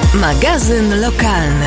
Magazyn lokalny.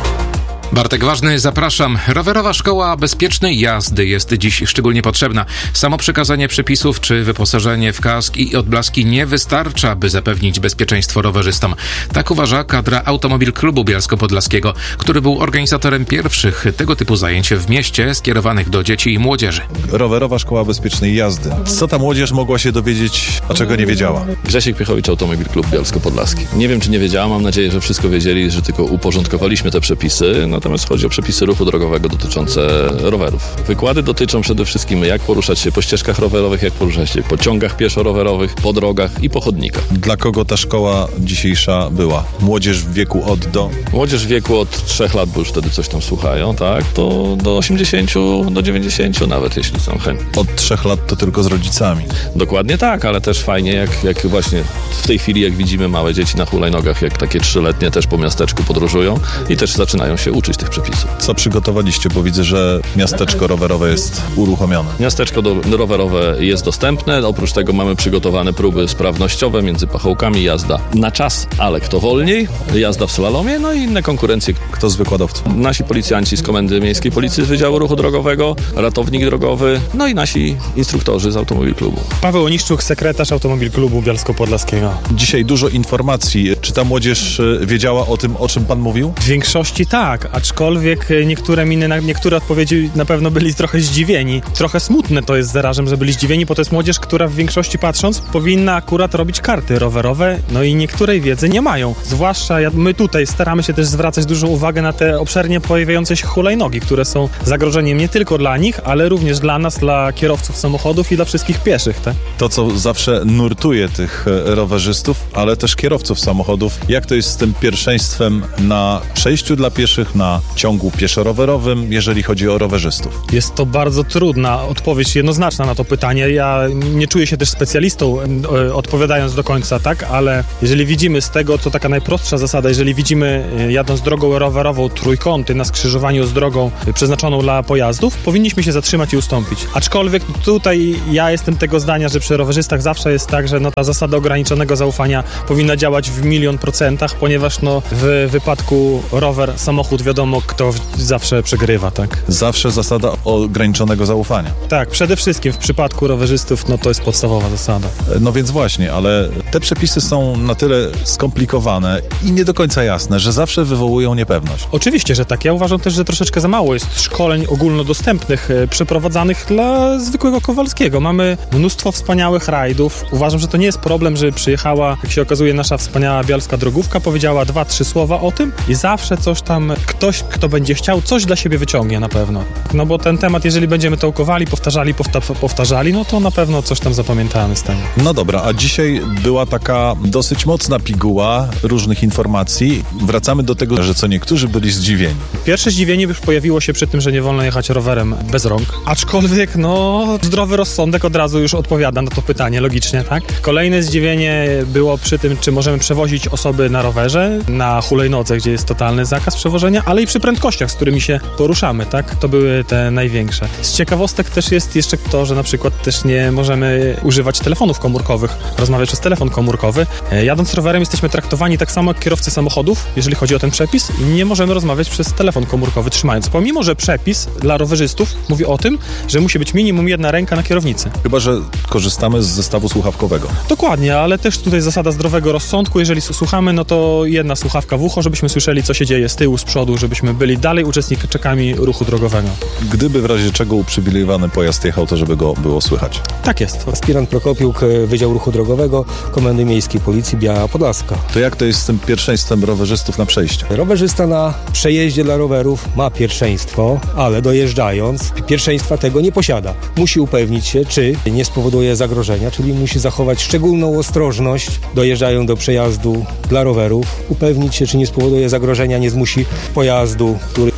Bartek Ważny, zapraszam. Rowerowa szkoła bezpiecznej jazdy jest dziś szczególnie potrzebna. Samo przekazanie przepisów czy wyposażenie w kask i odblaski nie wystarcza, by zapewnić bezpieczeństwo rowerzystom. Tak uważa kadra Automobil Klubu Bielsko-Podlaskiego, który był organizatorem pierwszych tego typu zajęć w mieście skierowanych do dzieci i młodzieży. Rowerowa szkoła bezpiecznej jazdy. Co ta młodzież mogła się dowiedzieć, a czego nie wiedziała? Grzesiek Piechowicz, Automobil Klub Bielsko-Podlaski. Nie wiem, czy nie wiedziała, mam nadzieję, że wszystko wiedzieli, że tylko uporządkowaliśmy te przepisy. Natomiast chodzi o przepisy ruchu drogowego dotyczące rowerów. Wykłady dotyczą przede wszystkim, jak poruszać się po ścieżkach rowerowych, jak poruszać się po ciągach pieszo-rowerowych, po drogach i po chodnikach. Dla kogo ta szkoła dzisiejsza była? Młodzież w wieku od do? Młodzież w wieku od 3 lat, bo już wtedy coś tam słuchają, tak? To do 80, do 90 nawet, jeśli są chętni. Od 3 lat to tylko z rodzicami. Dokładnie tak, ale też fajnie, jak właśnie w tej chwili, jak widzimy małe dzieci na hulajnogach, jak takie 3-letnie też po miasteczku podróżują i też zaczynają się uczyć tych przepisów. Co przygotowaliście? Bo widzę, że miasteczko rowerowe jest uruchomione. Miasteczko rowerowe jest dostępne. Oprócz tego mamy przygotowane próby sprawnościowe między pachołkami, jazda na czas, ale kto wolniej, jazda w slalomie, no i inne konkurencje. Kto z wykładowców? Nasi policjanci z Komendy Miejskiej Policji z Wydziału Ruchu Drogowego, ratownik drogowy, no i nasi instruktorzy z Automobil Klubu. Paweł Oniszczuk, sekretarz Automobil Klubu Bielsko-Podlaskiego. Dzisiaj dużo informacji. Czy ta młodzież wiedziała o tym, o czym pan mówił? W większości tak, aczkolwiek niektóre odpowiedzi na pewno byli trochę zdziwieni. Trochę smutne to jest zarazem, że byli zdziwieni, bo to jest młodzież, która w większości patrząc powinna akurat robić karty rowerowe, no i niektórej wiedzy nie mają. Zwłaszcza my tutaj staramy się też zwracać dużą uwagę na te obszernie pojawiające się hulajnogi, które są zagrożeniem nie tylko dla nich, ale również dla nas, dla kierowców samochodów i dla wszystkich pieszych. Tak? To, co zawsze nurtuje tych rowerzystów, ale też kierowców samochodów, jak to jest z tym pierwszeństwem na przejściu dla pieszych, na ciągu pieszo-rowerowym, jeżeli chodzi o rowerzystów? Jest to bardzo trudna odpowiedź, jednoznaczna na to pytanie. Ja nie czuję się też specjalistą odpowiadając do końca, tak, ale jeżeli widzimy z tego, to taka najprostsza zasada, jeżeli widzimy jadąc drogą rowerową trójkąty na skrzyżowaniu z drogą przeznaczoną dla pojazdów, powinniśmy się zatrzymać i ustąpić. Aczkolwiek tutaj ja jestem tego zdania, że przy rowerzystach zawsze jest tak, że ta zasada ograniczonego zaufania powinna działać w 1,000,000%, ponieważ w wypadku rower, samochód, wiadomo, kto zawsze przegrywa, tak? Zawsze zasada ograniczonego zaufania. Tak, przede wszystkim w przypadku rowerzystów, to jest podstawowa zasada. No więc właśnie, ale te przepisy są na tyle skomplikowane i nie do końca jasne, że zawsze wywołują niepewność. Oczywiście, że tak. Ja uważam też, że troszeczkę za mało jest szkoleń ogólnodostępnych przeprowadzanych dla zwykłego Kowalskiego. Mamy mnóstwo wspaniałych rajdów. Uważam, że to nie jest problem, że przyjechała, jak się okazuje, nasza wspaniała bialska drogówka, powiedziała 2-3 słowa o tym i zawsze coś tam ktoś, kto będzie chciał, coś dla siebie wyciągnie na pewno. No bo ten temat, jeżeli będziemy tołkowali, powtarzali, no to na pewno coś tam zapamiętamy z tego. No dobra, a dzisiaj była taka dosyć mocna piguła różnych informacji. Wracamy do tego, że co niektórzy byli zdziwieni. Pierwsze zdziwienie już pojawiło się przy tym, że nie wolno jechać rowerem bez rąk. Aczkolwiek, zdrowy rozsądek od razu już odpowiada na to pytanie, logicznie, tak? Kolejne zdziwienie było przy tym, czy możemy przewozić osoby na rowerze, na hulajnodze, gdzie jest totalny zakaz przewożenia, ale i przy prędkościach, z którymi się poruszamy, tak? To były te największe. Z ciekawostek też jest jeszcze to, że na przykład też nie możemy używać telefonów komórkowych, rozmawiać przez telefon komórkowy. Jadąc rowerem jesteśmy traktowani tak samo jak kierowcy samochodów, jeżeli chodzi o ten przepis, i nie możemy rozmawiać przez telefon komórkowy trzymając. Pomimo, że przepis dla rowerzystów mówi o tym, że musi być minimum 1 ręka na kierownicy. Chyba że korzystamy z zestawu słuchawkowego. Dokładnie, ale też tutaj zasada zdrowego rozsądku. Jeżeli słuchamy, no to 1 słuchawka w ucho, żebyśmy słyszeli, co się dzieje z tyłu, z przodu, żebyśmy byli dalej uczestnikami ruchu drogowego. Gdyby w razie czego uprzywilejowany pojazd jechał, to żeby go było słychać. Tak jest. Aspirant Prokopiuk, Wydział Ruchu Drogowego, Komendy Miejskiej Policji Biała Podlaska. To jak to jest z tym pierwszeństwem rowerzystów na przejściu? Rowerzysta na przejeździe dla rowerów ma pierwszeństwo, ale dojeżdżając pierwszeństwa tego nie posiada. Musi upewnić się, czy nie spowoduje zagrożenia, czyli musi zachować szczególną ostrożność, dojeżdżając do przejazdu dla rowerów, upewnić się, czy nie spowoduje zagrożenia, nie zmusi pojazdu, który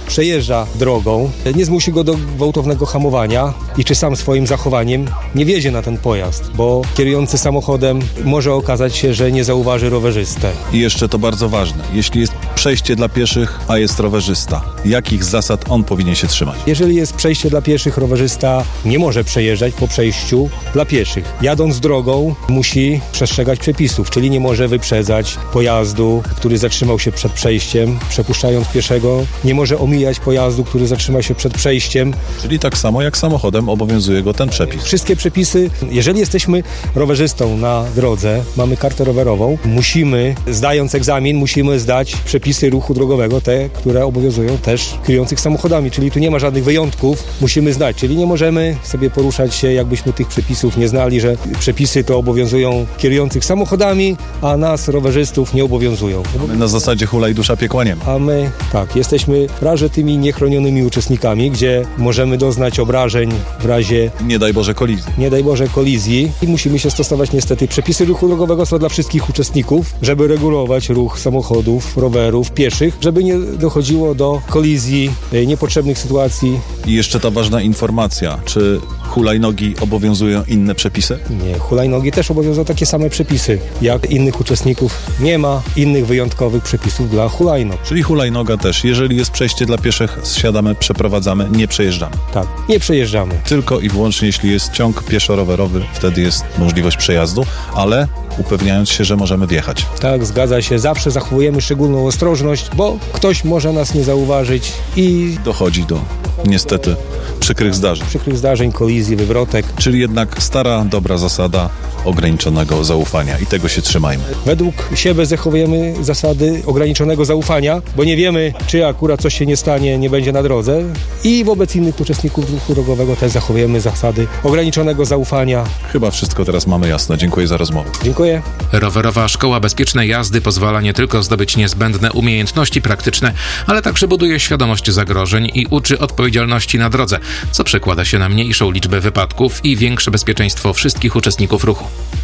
przejeżdża drogą, nie zmusi go do gwałtownego hamowania i czy sam swoim zachowaniem nie wjedzie na ten pojazd, bo kierujący samochodem może okazać się, że nie zauważy rowerzystę. I jeszcze to bardzo ważne. Jeśli jest przejście dla pieszych, a jest rowerzysta, jakich zasad on powinien się trzymać? Jeżeli jest przejście dla pieszych, rowerzysta nie może przejeżdżać po przejściu dla pieszych. Jadąc drogą musi przestrzegać przepisów, czyli nie może wyprzedzać pojazdu, który zatrzymał się przed przejściem, przepuszczając pieszego. Nie może omijać pojazdu, który zatrzymał się przed przejściem. Czyli tak samo jak samochodem obowiązuje go ten przepis. Wszystkie przepisy, jeżeli jesteśmy rowerzystą na drodze, mamy kartę rowerową, zdając egzamin, musimy zdać przepisy ruchu drogowego, te, które obowiązują też kierujących samochodami, czyli tu nie ma żadnych wyjątków, musimy znać, czyli nie możemy sobie poruszać się, jakbyśmy tych przepisów nie znali, że przepisy to obowiązują kierujących samochodami, a nas, rowerzystów, nie obowiązują. Na zasadzie hulaj dusza piekła nie ma. A my, tak, jesteśmy prawie tymi niechronionymi uczestnikami, gdzie możemy doznać obrażeń w razie Nie daj Boże kolizji i musimy się stosować niestety. Przepisy ruchu drogowego są dla wszystkich uczestników, żeby regulować ruch samochodów, rowerów, pieszych, żeby nie dochodziło do kolizji, niepotrzebnych sytuacji. I jeszcze ta ważna informacja, czy hulajnogi obowiązują inne przepisy? Nie, hulajnogi też obowiązują takie same przepisy jak innych uczestników. Nie ma innych wyjątkowych przepisów dla hulajnog. Czyli hulajnoga też. Jeżeli jest przejście dla pieszych, zsiadamy, przeprowadzamy, nie przejeżdżamy. Tak, nie przejeżdżamy. Tylko i wyłącznie jeśli jest ciąg pieszo-rowerowy, wtedy jest możliwość przejazdu, ale upewniając się, że możemy wjechać. Tak, zgadza się. Zawsze zachowujemy szczególną ostrożność, bo ktoś może nas nie zauważyć i Dochodzi do, niestety, przykrych zdarzeń, kolizji, wywrotek. Czyli jednak stara, dobra zasada ograniczonego zaufania i tego się trzymajmy. Według siebie zachowujemy zasady ograniczonego zaufania, bo nie wiemy, czy akurat coś się nie stanie, nie będzie na drodze i wobec innych uczestników ruchu drogowego też zachowujemy zasady ograniczonego zaufania. Chyba wszystko teraz mamy jasne. Dziękuję za rozmowę. Dziękuję. Rowerowa Szkoła Bezpiecznej Jazdy pozwala nie tylko zdobyć niezbędne umiejętności praktyczne, ale także buduje świadomość zagrożeń i uczy odpowiedzialności na drodze, co przekłada się na mniejszą liczbę wypadków i większe bezpieczeństwo wszystkich uczestników ruchu.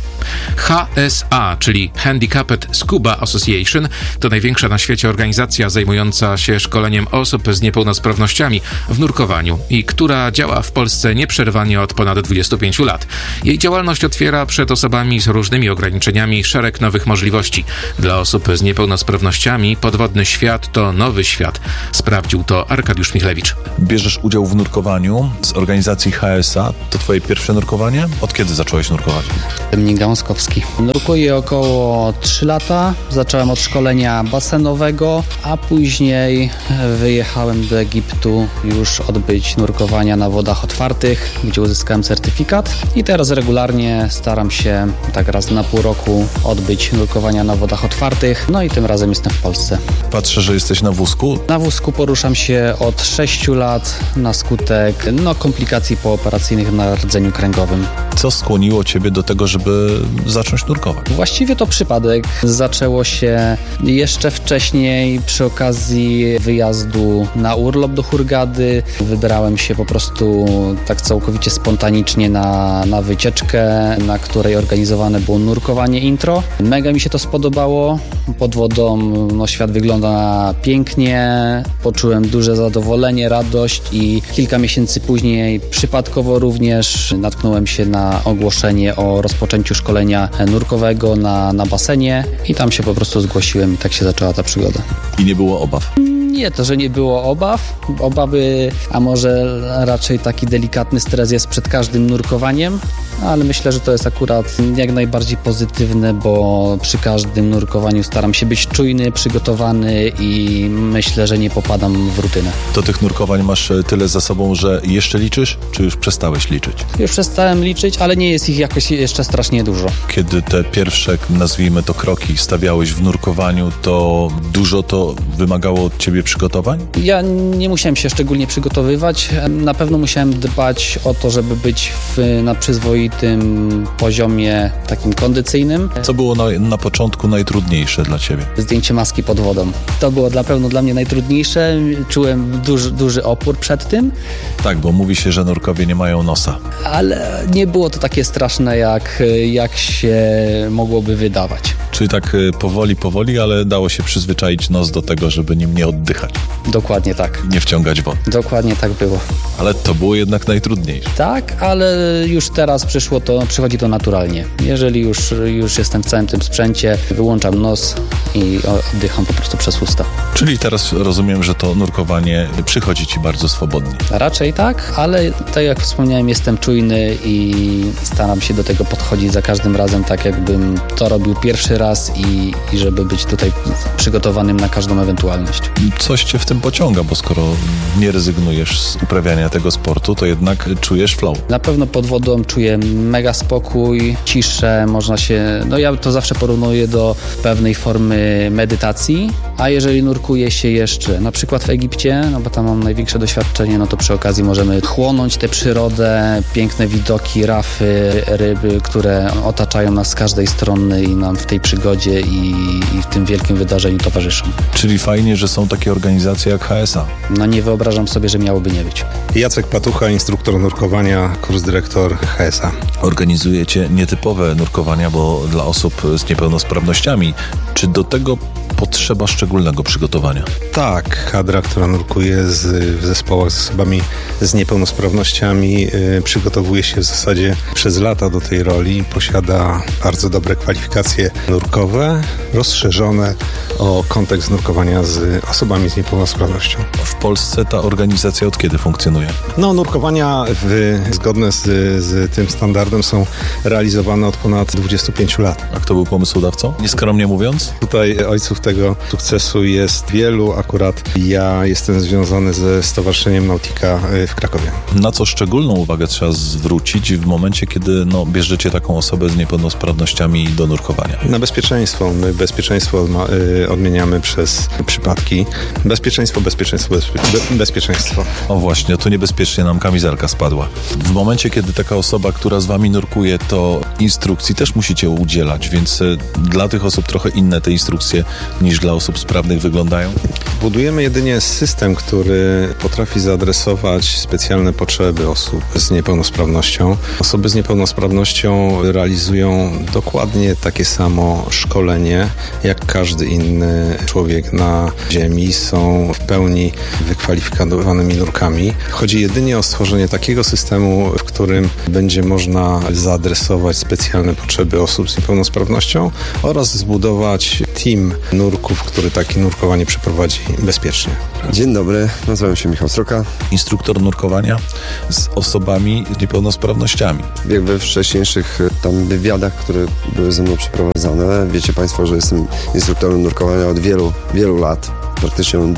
HSA, czyli Handicapped Scuba Association, to największa na świecie organizacja zajmująca się szkoleniem osób z niepełnosprawnościami w nurkowaniu i która działa w Polsce nieprzerwanie od ponad 25 lat. Jej działalność otwiera przed osobami z różnymi ograniczeniami szereg nowych możliwości. Dla osób z niepełnosprawnościami podwodny świat to nowy świat. Sprawdził to Arkadiusz Michlewicz. Bierzesz udział w nurkowaniu z organizacji HSA. To twoje pierwsze nurkowanie? Od kiedy zacząłeś nurkować? Gąskowski. Nurkuję około 3 lata. Zacząłem od szkolenia basenowego, a później wyjechałem do Egiptu już odbyć nurkowania na wodach otwartych, gdzie uzyskałem certyfikat i teraz regularnie staram się tak raz na pół roku odbyć nurkowania na wodach otwartych. No i tym razem jestem w Polsce. Patrzę, że jesteś na wózku. Na wózku poruszam się od 6 lat na skutek komplikacji pooperacyjnych na rdzeniu kręgowym. Co skłoniło ciebie do tego, żeby zacząć nurkować? Właściwie to przypadek. Zaczęło się jeszcze wcześniej przy okazji wyjazdu na urlop do Hurgady. Wybrałem się po prostu tak całkowicie spontanicznie na wycieczkę, na której organizowane było nurkowanie intro. Mega mi się to spodobało. Pod wodą świat wygląda pięknie. Poczułem duże zadowolenie, radość i kilka miesięcy później przypadkowo również natknąłem się na ogłoszenie o rozpoczęciu szkolenia nurkowego na basenie i tam się po prostu zgłosiłem i tak się zaczęła ta przygoda. I nie było obaw? Nie, to, że nie było obaw. Obawy, a może raczej taki delikatny stres jest przed każdym nurkowaniem, ale myślę, że to jest akurat jak najbardziej pozytywne, bo przy każdym nurkowaniu staram się być czujny, przygotowany i myślę, że nie popadam w rutynę. Do tych nurkowań masz tyle za sobą, że jeszcze liczysz, czy już przestałeś liczyć? Już przestałem liczyć, ale nie jest ich jakoś jeszcze strasznie dużo. Kiedy te pierwsze, nazwijmy to, kroki stawiałeś w nurkowaniu, to dużo to wymagało od ciebie przygotowań? Ja nie musiałem się szczególnie przygotowywać. Na pewno musiałem dbać o to, żeby być na przyzwoitym poziomie takim kondycyjnym. Co było na początku najtrudniejsze dla ciebie? Zdjęcie maski pod wodą. To było na pewno dla mnie najtrudniejsze. Czułem duży opór przed tym. Tak, bo mówi się, że nurkowie nie mają nosa. Ale nie było to takie straszne, jak się mogłoby wydawać. Czyli tak powoli, ale dało się przyzwyczaić nos do tego, żeby nim nie oddychać. Dokładnie tak. Nie wciągać wody. Dokładnie tak było. Ale to było jednak najtrudniejsze. Tak, ale już teraz przychodzi to naturalnie. Jeżeli już jestem w całym tym sprzęcie, wyłączam nos i oddycham po prostu przez usta. Czyli teraz rozumiem, że to nurkowanie przychodzi ci bardzo swobodnie. Raczej tak, ale tak jak wspomniałem, jestem czujny i staram się do tego podchodzić za każdym razem tak, jakbym to robił pierwszy raz i żeby być tutaj przygotowanym na każdą ewentualność. Coś cię w tym pociąga, bo skoro nie rezygnujesz z uprawiania tego sportu, to jednak czujesz flow. Na pewno pod wodą czuję mega spokój, ciszę, ja to zawsze porównuję do pewnej formy medytacji, a jeżeli nurkuje się jeszcze na przykład w Egipcie, bo tam mam największe doświadczenie, to przy okazji możemy chłonąć tę przyrodę, piękne widoki, rafy, ryby, które otaczają nas z każdej strony i nam w tej przygodzie i w tym wielkim wydarzeniu towarzyszą. Czyli fajnie, że są takie organizacje jak HSA. Nie wyobrażam sobie, że miałoby nie być. Jacek Patucha, instruktor nurkowania, kursdyrektor HSA. Organizujecie nietypowe nurkowania, bo dla osób z niepełnosprawnościami. Czy do tego potrzeba szczególnego przygotowania? Tak, kadra, która nurkuje w zespołach z osobami z niepełnosprawnościami, przygotowuje się w zasadzie przez lata do tej roli, posiada bardzo dobre kwalifikacje nurkowe, rozszerzone o kontekst nurkowania z osobami z niepełnosprawnością. W Polsce ta organizacja od kiedy funkcjonuje? Nurkowania zgodne z tym standardem są realizowane od ponad 25 lat. A kto był pomysłodawcą? Nieskromnie mówiąc? Tutaj ojców tego sukcesu jest wielu. Akurat ja jestem związany ze Stowarzyszeniem Nautika w Krakowie. Na co szczególną uwagę trzeba zwrócić w momencie, kiedy bierzecie taką osobę z niepełnosprawnościami do nurkowania? Na bezpieczeństwo. My bezpieczeństwo odmieniamy przez przypadki. Bezpieczeństwo. O właśnie, tu niebezpiecznie nam kamizelka spadła. W momencie, kiedy taka osoba, która z wami nurkuje, to instrukcji też musicie udzielać, więc dla tych osób trochę inne te instrukcje niż dla osób sprawnych wyglądają? Budujemy jedynie system, który potrafi zaadresować specjalne potrzeby osób z niepełnosprawnością. Osoby z niepełnosprawnością realizują dokładnie takie samo szkolenie, jak każdy inny człowiek na ziemi. Są w pełni wykwalifikowanymi nurkami. Chodzi jedynie o stworzenie takiego systemu, w którym będzie można zaadresować specjalne potrzeby osób z niepełnosprawnością oraz zbudować team nurków, który takie nurkowanie przeprowadzi bezpiecznie. Dzień dobry, nazywam się Michał Sroka. Instruktor nurkowania z osobami z niepełnosprawnościami. Jak we wcześniejszych tam wywiadach, które były ze mną przeprowadzane, wiecie Państwo, że jestem instruktorem nurkowania od wielu lat. Praktycznie od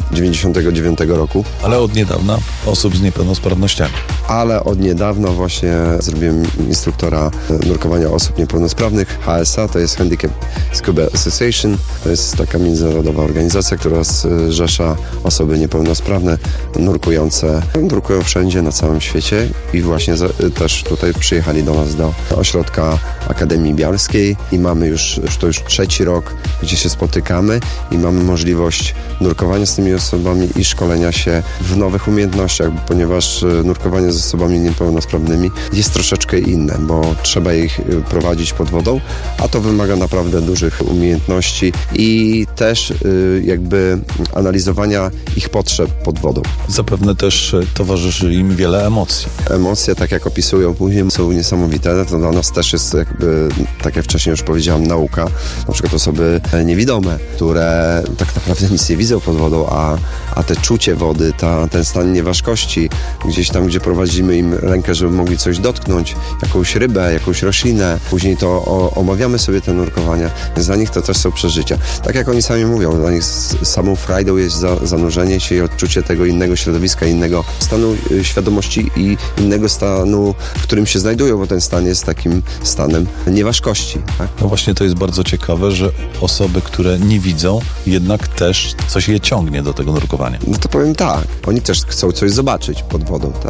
99 roku. Ale od niedawna osób z niepełnosprawnościami. Ale od niedawna właśnie zrobiłem instruktora nurkowania osób niepełnosprawnych. HSA to jest Handicap Scuba Association. To jest taka międzynarodowa organizacja, która zrzesza osoby niepełnosprawne nurkujące. Nurkują wszędzie na całym świecie i właśnie też tutaj przyjechali do nas do ośrodka Akademii Bialskiej i mamy już 3. rok, gdzie się spotykamy i mamy możliwość nurkowania z tymi osobami i szkolenia się w nowych umiejętnościach, ponieważ nurkowanie z osobami niepełnosprawnymi jest troszeczkę inne, bo trzeba ich prowadzić pod wodą, a to wymaga naprawdę dużych umiejętności i też jakby analizowania ich potrzeb pod wodą. Zapewne też towarzyszy im wiele emocji. Emocje, tak jak opisują później, są niesamowite. To dla nas też jest jakby, tak jak wcześniej już powiedziałam, nauka. Na przykład osoby niewidome, które tak naprawdę nic nie widzą pod wodą, a te czucie wody, ten stan nieważkości, gdzieś tam, gdzie prowadzimy im rękę, żeby mogli coś dotknąć, jakąś rybę, jakąś roślinę, później to omawiamy sobie te nurkowania, więc dla nich to też są przeżycia. Tak jak oni sami mówią, dla nich samą frajdą jest zanurzenie się i odczucie tego innego środowiska, innego stanu świadomości i innego stanu, w którym się znajdują, bo ten stan jest takim stanem nieważkości. Tak? No właśnie to jest bardzo ciekawe, że osoby, które nie widzą, jednak też coś je ciągnie do tego nurkowania? No to powiem tak, oni też chcą coś zobaczyć pod wodą, tak?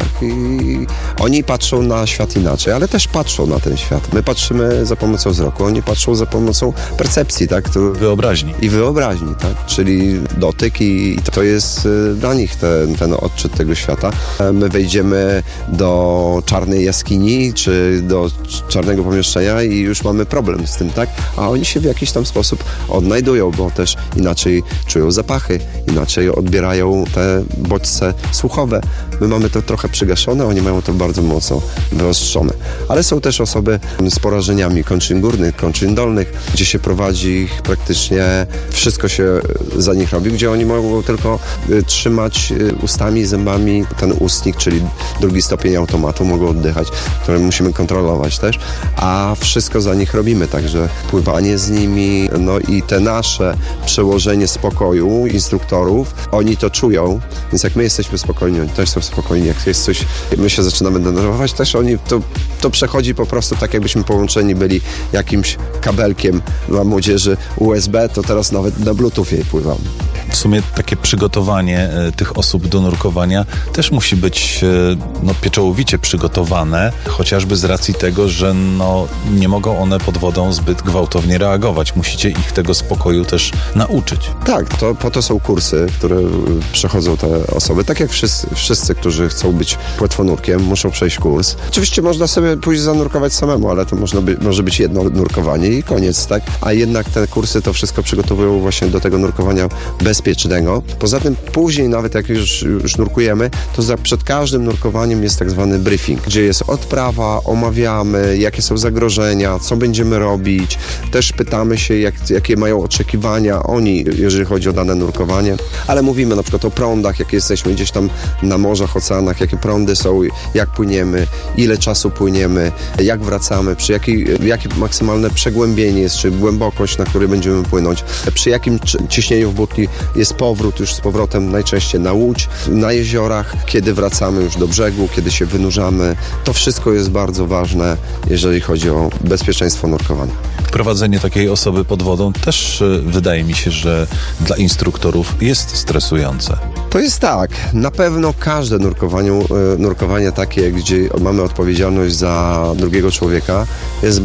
I oni patrzą na świat inaczej, ale też patrzą na ten świat. My patrzymy za pomocą wzroku, oni patrzą za pomocą percepcji, tak? Wyobraźni. I wyobraźni, tak? Czyli dotyk i to jest dla nich ten odczyt tego świata. My wejdziemy do czarnej jaskini, czy do czarnego pomieszczenia i już mamy problem z tym, tak? A oni się w jakiś tam sposób odnajdują, bo też inaczej czują zapachy, inaczej odbierają te bodźce słuchowe. My mamy to trochę przygaszone, oni mają to bardzo mocno wyostrzone. Ale są też osoby z porażeniami kończyn górnych, kończyn dolnych, gdzie się prowadzi ich praktycznie, wszystko się za nich robi, gdzie oni mogą tylko trzymać ustami, zębami ten ustnik, czyli drugi stopień automatu, mogą oddychać, które musimy kontrolować też, a wszystko za nich robimy, także pływanie z nimi, no i te nasze przełożenie spokoju instruktorów, oni to czują, więc jak my jesteśmy spokojni, oni też są spokojni, jak jest coś, my się zaczynamy denerwować, też oni, to przechodzi po prostu tak, jakbyśmy połączeni byli jakimś kabelkiem dla młodzieży USB, to teraz nawet na Bluetoothie pływam. W sumie takie przygotowanie tych osób do nurkowania też musi być pieczołowicie przygotowane, chociażby z racji tego, że nie mogą one pod wodą zbyt gwałtownie reagować. Musicie ich tego spokoju też nauczyć. Tak, po to są kursy, które przechodzą te osoby. Tak jak wszyscy, którzy chcą być płetwonurkiem, muszą przejść kurs. Oczywiście można sobie pójść zanurkować samemu, ale to może być jedno nurkowanie i koniec, tak? A jednak te kursy to wszystko przygotowują właśnie do tego nurkowania bezpiecznego. Poza tym później, nawet jak już nurkujemy, to przed każdym nurkowaniem jest tak zwany briefing, gdzie jest odprawa, omawiamy, jakie są zagrożenia, co będziemy robić. Też pytamy się, jakie mają oczekiwania oni, jeżeli chodzi o dane nurkowanie. Ale mówimy na przykład o prądach, jak jesteśmy gdzieś tam na morzach, oceanach, jakie prądy są, jak płyniemy, ile czasu płyniemy, jak wracamy, jakie maksymalne przegłębienie jest, czy głębokość, na której będziemy płynąć, przy jakim ciśnieniu w butli jest powrót już z powrotem najczęściej na łódź, na jeziorach, kiedy wracamy już do brzegu, kiedy się wynurzamy. To wszystko jest bardzo ważne, jeżeli chodzi o bezpieczeństwo nurkowania. Prowadzenie takiej osoby pod wodą też wydaje mi się, że dla instruktorów jest stresujące. To jest tak. Na pewno każde nurkowanie takie, gdzie mamy odpowiedzialność za drugiego człowieka, jest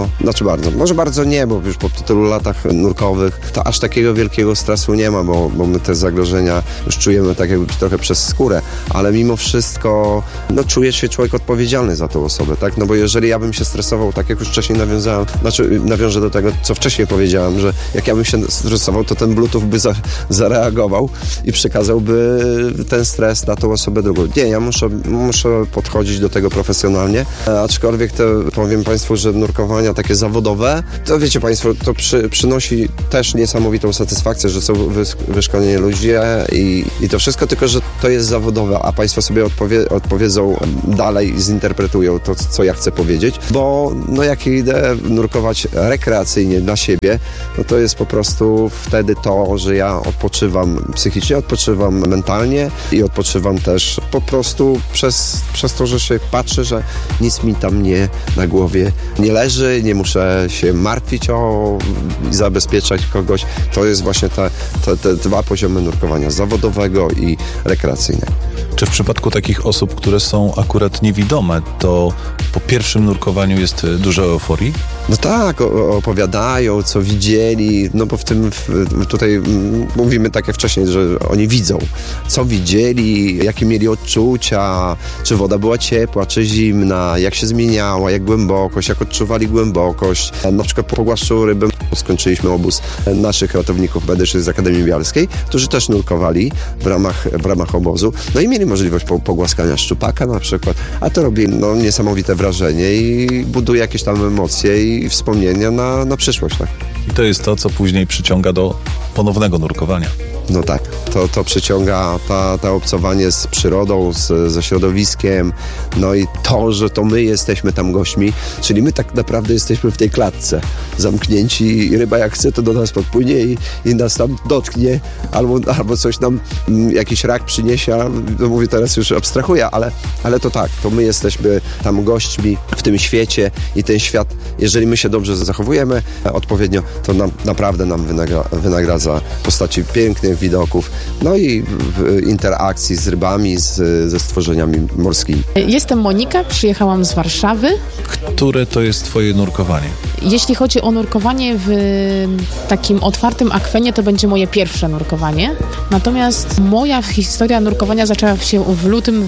może bardzo nie, bo już po tylu latach nurkowych to aż takiego wielkiego stresu nie ma, bo my te zagrożenia już czujemy tak jakby trochę przez skórę, ale mimo wszystko czuje się człowiek odpowiedzialny za tą osobę, tak? No bo jeżeli ja bym się stresował, tak jak już wcześniej nawiążę do tego, co wcześniej powiedziałem, że jak ja bym się stresował, to ten Bluetooth by zareagował i przekazałby ten stres na tą osobę drugą. Nie, ja muszę podchodzić do tego profesjonalnie, aczkolwiek powiem Państwu, że nurkowania takie zawodowe, to wiecie Państwo, to przynosi też niesamowitą satysfakcję, że są wyszkoleni ludzie i to wszystko, tylko że to jest zawodowe, a Państwo sobie odpowiedzą dalej i zinterpretują to, co ja chcę powiedzieć, bo jak idę nurkować rekreacyjnie dla siebie, to jest po prostu wtedy to, że ja odpoczywam psychicznie, odpoczywam mentalnie i odpoczywam też po prostu przez to, że się patrzę, że nic mi tam na głowie nie leży, nie muszę się martwić i zabezpieczać kogoś. To jest właśnie te dwa poziomy nurkowania, zawodowego i rekreacyjnego. Czy w przypadku takich osób, które są akurat niewidome, to po pierwszym nurkowaniu jest dużo euforii? No tak, opowiadają, co widzieli, bo tutaj mówimy tak jak wcześniej, że oni widzą, co widzieli, jakie mieli odczucia, czy woda była ciepła, czy zimna, jak się zmieniała, jak głębokość, jak odczuwali głębokość. Na przykład po Głaszczu Ryby skończyliśmy obóz naszych ratowników medycznych z Akademii Bialskiej, którzy też nurkowali w ramach obozu, i mieli możliwość pogłaskania szczupaka na przykład, a to robi niesamowite wrażenie i buduje jakieś tam emocje i wspomnienia na przyszłość. Tak? I to jest to, co później przyciąga do ponownego nurkowania. No tak, to przyciąga to obcowanie z przyrodą, ze środowiskiem, i to, że to my jesteśmy tam gośćmi, czyli my tak naprawdę jesteśmy w tej klatce zamknięci i ryba jak chce, to do nas podpłynie i nas tam dotknie, albo coś nam, jakiś rak przyniesie, mówię teraz już abstrahuję, ale to tak, to my jesteśmy tam gośćmi w tym świecie i ten świat, jeżeli my się dobrze zachowujemy odpowiednio, to naprawdę nam wynagradza w postaci pięknej pięknych widoków, no i w interakcji z rybami, ze stworzeniami morskimi. Jestem Monika, przyjechałam z Warszawy. Które to jest twoje nurkowanie? Jeśli chodzi o nurkowanie w takim otwartym akwenie, to będzie moje pierwsze nurkowanie. Natomiast moja historia nurkowania zaczęła się w lutym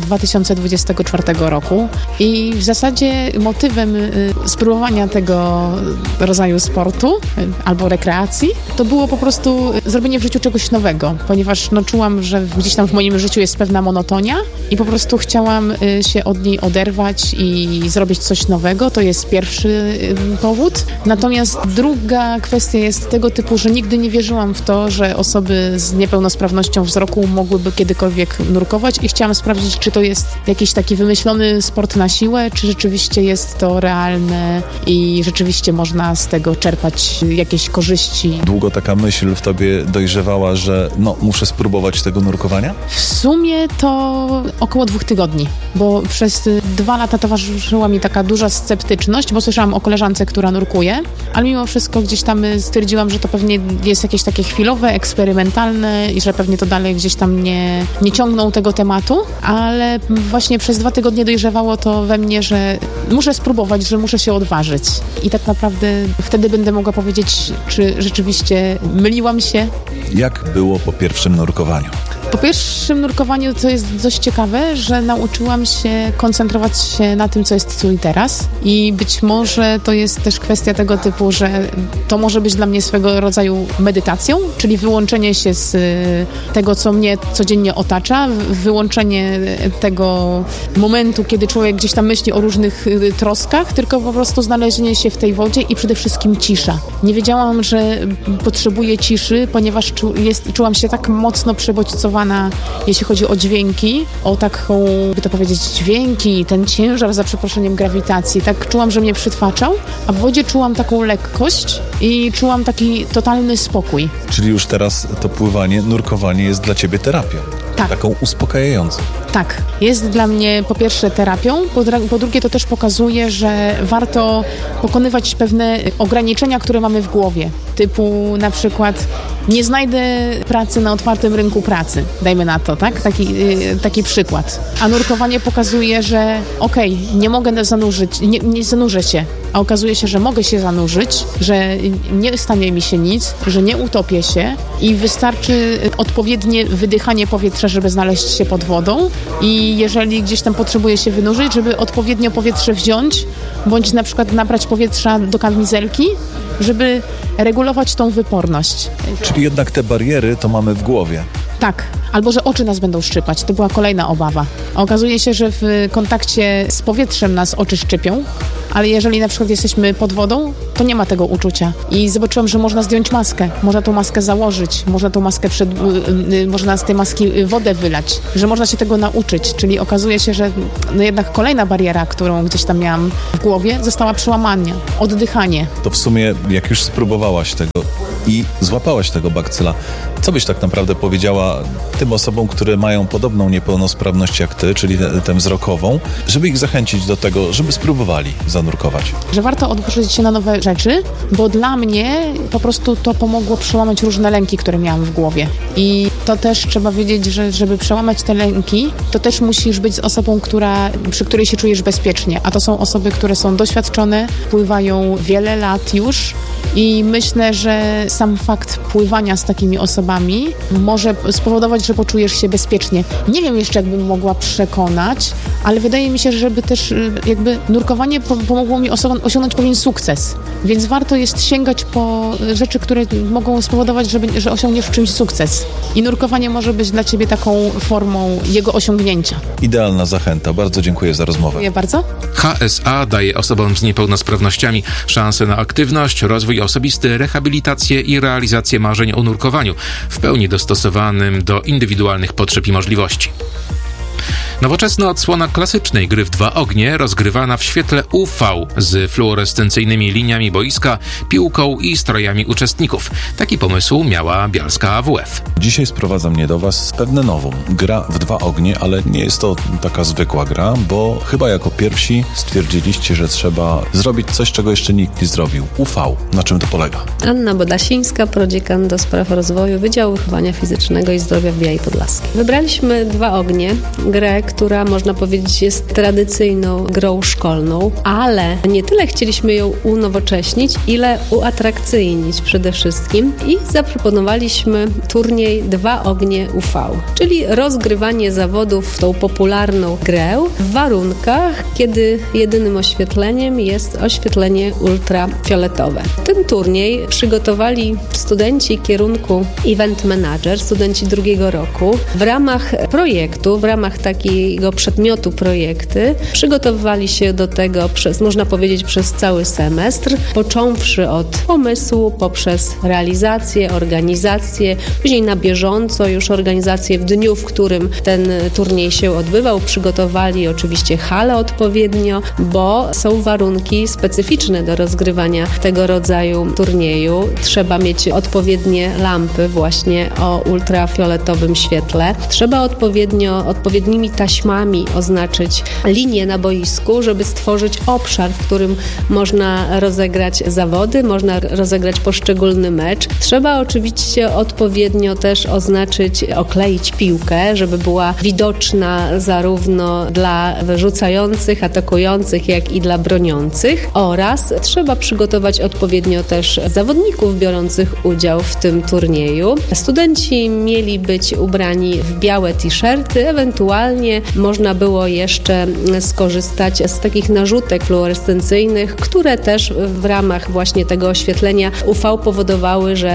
2024 roku i w zasadzie motywem spróbowania tego rodzaju sportu albo rekreacji to było po prostu zrobienie w życiu czegoś nowego, ponieważ czułam, że gdzieś tam w moim życiu jest pewna monotonia i po prostu chciałam się od niej oderwać i zrobić coś nowego. To jest pierwszy powód. Natomiast druga kwestia jest tego typu, że nigdy nie wierzyłam w to, że osoby z niepełnosprawnością wzroku mogłyby kiedykolwiek nurkować i chciałam sprawdzić, czy to jest jakiś taki wymyślony sport na siłę, czy rzeczywiście jest to realne i rzeczywiście można z tego czerpać jakieś korzyści. Długo taka myśl w tobie dojrzewała, że muszę spróbować tego nurkowania? W sumie to około 2 tygodni, bo przez 2 lata towarzyszyła mi taka duża sceptyczność, bo słyszałam o koleżance, która nurkuje, ale mimo wszystko gdzieś tam stwierdziłam, że to pewnie jest jakieś takie chwilowe, eksperymentalne i że pewnie to dalej gdzieś tam nie ciągną tego tematu, ale właśnie przez 2 tygodnie dojrzewało to we mnie, że muszę spróbować, że muszę się odważyć. I tak naprawdę wtedy będę mogła powiedzieć, czy rzeczywiście myliłam się. Jak było po pierwszym nurkowaniu? Po pierwszym nurkowaniu to jest dość ciekawe, że nauczyłam się koncentrować się na tym, co jest tu i teraz i być może to jest też kwestia tego typu, że to może być dla mnie swego rodzaju medytacją, czyli wyłączenie się z tego, co mnie codziennie otacza, wyłączenie tego momentu, kiedy człowiek gdzieś tam myśli o różnych troskach, tylko po prostu znalezienie się w tej wodzie i przede wszystkim cisza. Nie wiedziałam, że potrzebuję ciszy, ponieważ czułam się tak mocno przebodźcowana, jeśli chodzi o dźwięki, o taką, by to powiedzieć, dźwięki, ten ciężar, za przeproszeniem, grawitacji. Tak czułam, że mnie przytwaczał, a w wodzie czułam taką lekkość i czułam taki totalny spokój. Czyli już teraz to pływanie, nurkowanie jest dla ciebie terapią. Tak. Taką uspokajającą. Tak. Jest dla mnie po pierwsze terapią, po drugie to też pokazuje, że warto pokonywać pewne ograniczenia, które mamy w głowie. Typu na przykład nie znajdę pracy na otwartym rynku pracy. Dajmy na to, tak? Taki przykład. A nurkowanie pokazuje, że nie mogę zanurzyć, nie zanurzę się. A okazuje się, że mogę się zanurzyć, że nie stanie mi się nic, że nie utopię się i wystarczy odpowiednie wydychanie powietrza, żeby znaleźć się pod wodą i jeżeli gdzieś tam potrzebuję się wynurzyć, żeby odpowiednio powietrze wziąć, bądź na przykład nabrać powietrza do kamizelki, żeby regulować tą wyporność. Czyli jednak te bariery to mamy w głowie. Tak, albo że oczy nas będą szczypać. To była kolejna obawa. A okazuje się, że w kontakcie z powietrzem nas oczy szczypią, ale jeżeli na przykład jesteśmy pod wodą, to nie ma tego uczucia. I zobaczyłam, że można zdjąć maskę, można tą maskę założyć, można tą maskę można z tej maski wodę wylać, że można się tego nauczyć, czyli okazuje się, że jednak kolejna bariera, którą gdzieś tam miałam w głowie, została przełamana. Oddychanie. To w sumie, jak już spróbowałaś tego i złapałaś tego bakcyla, co byś tak naprawdę powiedziała tym osobom, które mają podobną niepełnosprawność jak ty, czyli tę wzrokową, żeby ich zachęcić do tego, żeby spróbowali zanurkować? Że warto odważyć się na nowe rzeczy, bo dla mnie po prostu to pomogło przełamać różne lęki, które miałam w głowie. I to też trzeba wiedzieć, że żeby przełamać te lęki, to też musisz być z osobą, przy której się czujesz bezpiecznie. A to są osoby, które są doświadczone, pływają wiele lat już i myślę, że sam fakt pływania z takimi osobami może spowodować, że poczujesz się bezpiecznie. Nie wiem jeszcze, jakbym mogła przekonać, ale wydaje mi się, żeby też jakby nurkowanie pomogło mi osiągnąć pewien sukces. Więc warto jest sięgać po rzeczy, które mogą spowodować, że osiągniesz w czymś sukces. I nurkowanie może być dla ciebie taką formą jego osiągnięcia. Idealna zachęta. Bardzo dziękuję za rozmowę. Dziękuję bardzo. HSA daje osobom z niepełnosprawnościami szansę na aktywność, rozwój osobisty, rehabilitację i realizację marzeń o nurkowaniu, w pełni dostosowanym do indywidualnych potrzeb i możliwości. Nowoczesna odsłona klasycznej gry w 2 ognie, rozgrywana w świetle UV z fluorescencyjnymi liniami boiska, piłką i strojami uczestników. Taki pomysł miała bialska AWF. Dzisiaj sprowadza mnie do Was pewne nowum. Gra w 2 ognie, ale nie jest to taka zwykła gra, bo chyba jako pierwsi stwierdziliście, że trzeba zrobić coś, czego jeszcze nikt nie zrobił. UV. Na czym to polega? Anna Bodasińska, prodziekan do spraw rozwoju Wydziału Wychowania Fizycznego i Zdrowia w Białej Podlaskiej. Wybraliśmy 2 ognie, grę, która można powiedzieć jest tradycyjną grą szkolną, ale nie tyle chcieliśmy ją unowocześnić, ile uatrakcyjnić przede wszystkim i zaproponowaliśmy turniej 2 ognie UV, czyli rozgrywanie zawodów w tą popularną grę w warunkach, kiedy jedynym oświetleniem jest oświetlenie ultrafioletowe. Ten turniej przygotowali studenci kierunku Event Manager, studenci 2. roku. W ramach projektu, w ramach takiego przedmiotu projekty, przygotowywali się do tego można powiedzieć, przez cały semestr, począwszy od pomysłu, poprzez realizację, organizację, później na bieżąco już organizację w dniu, w którym ten turniej się odbywał. Przygotowali oczywiście halę odpowiednio, bo są warunki specyficzne do rozgrywania tego rodzaju turnieju. Trzeba mieć odpowiednie lampy właśnie o ultrafioletowym świetle. Trzeba odpowiednimi taśmami oznaczyć linię na boisku, żeby stworzyć obszar, w którym można rozegrać zawody, można rozegrać poszczególny mecz. Trzeba oczywiście odpowiednio też okleić piłkę, żeby była widoczna zarówno dla rzucających, atakujących, jak i dla broniących, oraz trzeba przygotować odpowiednio też zawodników biorących udział w tym turnieju. Studenci mieli być ubrani w białe t-shirty, ewentualnie można było jeszcze skorzystać z takich narzutek fluorescencyjnych, które też w ramach właśnie tego oświetlenia UV powodowały, że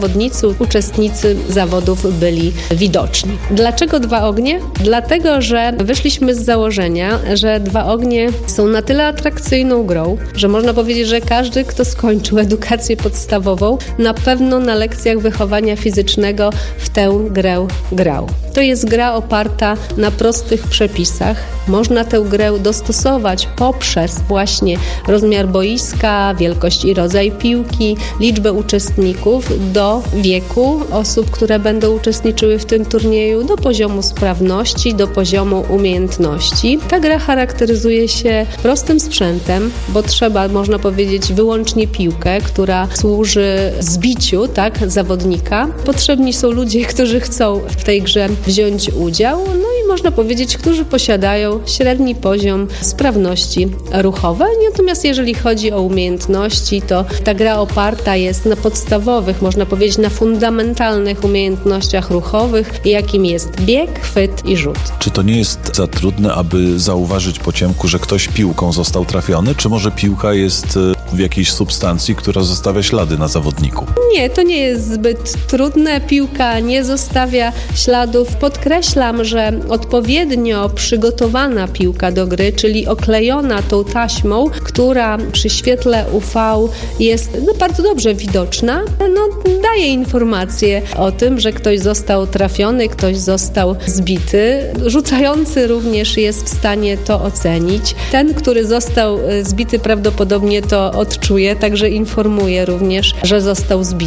uczestnicy zawodów byli widoczni. Dlaczego 2 ognie? Dlatego, że wyszliśmy z założenia, że 2 ognie są na tyle atrakcyjną grą, że można powiedzieć, że każdy, kto skończył edukację podstawową, na pewno na lekcjach wychowania fizycznego w tę grę grał. To jest gra oparta na prostych przepisach. Można tę grę dostosować poprzez właśnie rozmiar boiska, wielkość i rodzaj piłki, liczbę uczestników do wieku osób, które będą uczestniczyły w tym turnieju, do poziomu sprawności, do poziomu umiejętności. Ta gra charakteryzuje się prostym sprzętem, bo trzeba, można powiedzieć, wyłącznie piłkę, która służy zbiciu zawodnika. Potrzebni są ludzie, którzy chcą w tej grze wziąć udział, i można powiedzieć, którzy posiadają średni poziom sprawności ruchowej. Natomiast jeżeli chodzi o umiejętności, to ta gra oparta jest na podstawowych, można powiedzieć, na fundamentalnych umiejętnościach ruchowych, jakim jest bieg, chwyt i rzut. Czy to nie jest za trudne, aby zauważyć po ciemku, że ktoś piłką został trafiony? Czy może piłka jest w jakiejś substancji, która zostawia ślady na zawodniku? Nie, to nie jest zbyt trudne. Piłka nie zostawia śladów. Podkreślam, że odpowiednio przygotowana piłka do gry, czyli oklejona tą taśmą, która przy świetle UV jest bardzo dobrze widoczna, daje informację o tym, że ktoś został trafiony, ktoś został zbity. Rzucający również jest w stanie to ocenić. Ten, który został zbity, prawdopodobnie to odczuje, także informuje również, że został zbity.